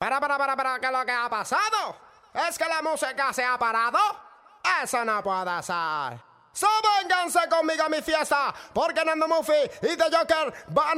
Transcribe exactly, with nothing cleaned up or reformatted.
Para, para, para, para, ¿qué es lo que ha pasado? ¿Es que la música se ha parado? Eso no puede ser. So, vénganse conmigo a mi fiesta, porque Nando Muffy y The Joker van